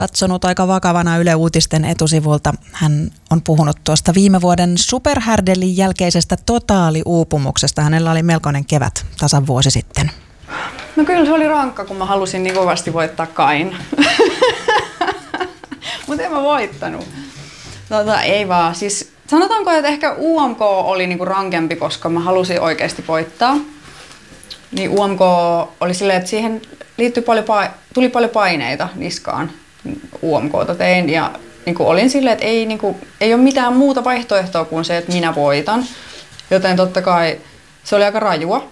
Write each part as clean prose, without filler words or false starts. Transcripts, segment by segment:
Katsonut aika vakavana Yle Uutisten etusivulta. Hän on puhunut tuosta viime vuoden superhärdelin jälkeisestä totaaliuupumuksesta. Hänellä oli melkoinen kevät tasan vuosi sitten. No kyllä se oli rankka, kun mä halusin niin kovasti voittaa Kain. Mutta en mä voittanut. Ei vaan. Siis sanotaanko, että ehkä UMK oli niinku rankempi, koska mä halusin oikeasti voittaa. Niin UMK oli silleen, että siihen liittyi tuli paljon paineita niskaan. UMK:ta tein ja niinku olin silleen, että ei ole mitään muuta vaihtoehtoa kuin se, että minä voitan. Joten totta kai se oli aika rajua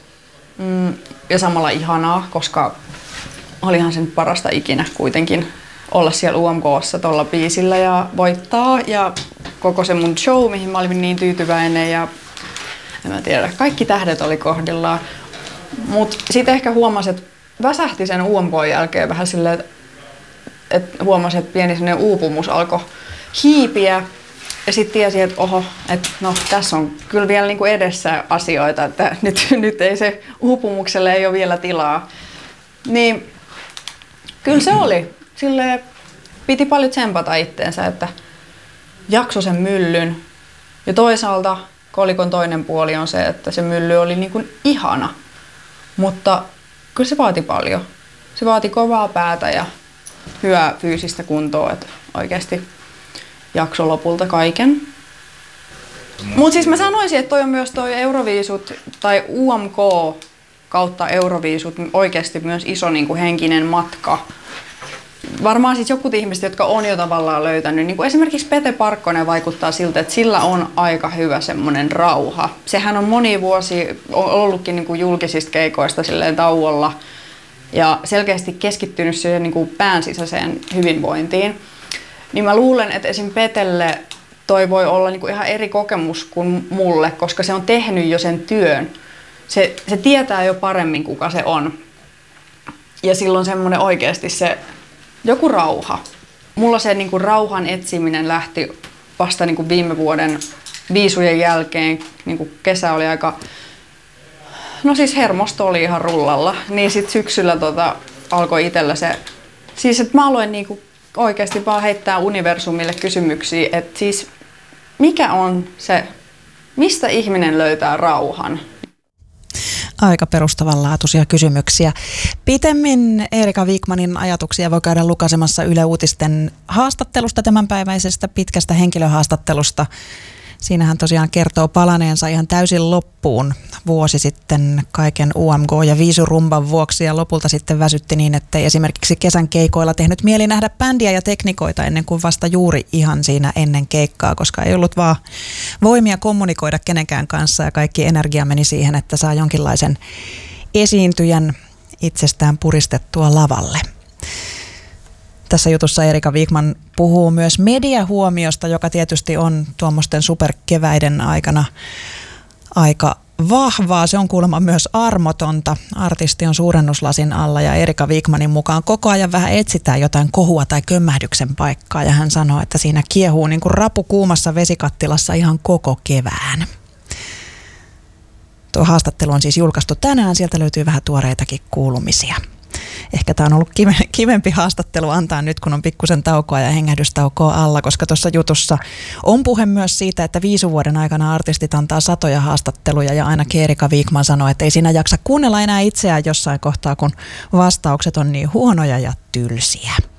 ja samalla ihanaa, koska olihan se nyt parasta ikinä kuitenkin olla siellä UMK:ssa tuolla biisillä ja voittaa. Ja koko se mun show, mihin mä olin niin tyytyväinen ja en mä tiedä, kaikki tähdet oli kohdillaan. Mut sitten ehkä huomasin, että väsähti sen UMK:n jälkeen vähän silleen, että huomasin, että pieni sellainen uupumus alkoi hiipiä. Ja sitten tiesin, että oho, että no tässä on kyllä vielä niinku edessä asioita, että nyt ei se uupumukselle ei ole vielä tilaa. Niin kyllä se oli. Silleen piti paljon tsempata itteensä, että jakso sen myllyn. Ja toisaalta kolikon toinen puoli on se, että se mylly oli niinku ihana. Mutta kyllä se vaati paljon. Se vaati kovaa päätä ja hyvää fyysistä kuntoa, että oikeasti jakso lopulta kaiken. Mutta siis mä sanoisin, että toi on myös toi Euroviisut tai UMK kautta Euroviisut oikeasti myös iso niinku henkinen matka. Varmaan siis jotkut ihmiset, jotka on jo tavallaan löytänyt, niin kuin esimerkiksi Pete Parkkonen vaikuttaa siltä, että sillä on aika hyvä semmoinen rauha. Sehän on moni vuosi ollutkin niin kuin julkisista keikoista silleen tauolla ja selkeästi keskittynyt siihen niin kuin pään sisäiseen hyvinvointiin. Niin mä luulen, että esim. Petelle toi voi olla niin kuin ihan eri kokemus kuin mulle, koska se on tehnyt jo sen työn. Se tietää jo paremmin, kuka se on. Ja silloin semmoinen oikeasti se joku rauha. Mulla se niin kuin rauhan etsiminen lähti vasta niin kuin viime vuoden viisujen jälkeen. Niin kuin kesä oli aika... No siis hermosto oli ihan rullalla. Niin sit syksyllä alkoi itsellä se... Siis että mä aloin niin kuin oikeasti vaan heittää universumille kysymyksiä, että siis mikä on se... Mistä ihminen löytää rauhan? Aika perustavanlaatuisia kysymyksiä. Pitemmin Erika Wikmanin ajatuksia voi käydä lukaisemassa Yle Uutisten haastattelusta, tämänpäiväisestä pitkästä henkilöhaastattelusta. Siinä hän tosiaan kertoo palaneensa ihan täysin loppuun vuosi sitten kaiken UMK- ja viisurumban vuoksi ja lopulta sitten väsytti niin, ettei esimerkiksi kesän keikoilla tehnyt mieli nähdä bändiä ja teknikoita ennen kuin vasta juuri ihan siinä ennen keikkaa, koska ei ollut vaan voimia kommunikoida kenenkään kanssa ja kaikki energia meni siihen, että saa jonkinlaisen esiintyjän itsestään puristettua lavalle. Tässä jutussa Erika Wikman puhuu myös mediahuomiosta, joka tietysti on tuommoisten superkeväiden aikana aika vahvaa. Se on kuulemma myös armotonta. Artisti on suurennuslasin alla ja Erika Wikmanin mukaan koko ajan vähän etsitään jotain kohua tai kömmähdyksen paikkaa. Ja hän sanoo, että siinä kiehuu niin kuin rapu kuumassa vesikattilassa ihan koko kevään. Tuo haastattelu on siis julkaistu tänään. Sieltä löytyy vähän tuoreitakin kuulumisia. Ehkä tämä on ollut kivempi haastattelu antaa nyt, kun on pikkusen taukoa ja hengähdystaukoa alla, koska tuossa jutussa on puhe myös siitä, että viisuvuoden aikana artistit antaa satoja haastatteluja ja ainakin Erika Wikman sanoi, että ei siinä jaksa kuunnella enää itseään jossain kohtaa, kun vastaukset on niin huonoja ja tylsiä.